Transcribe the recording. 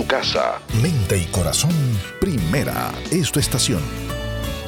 casa. Mente y corazón, primera es tu estación.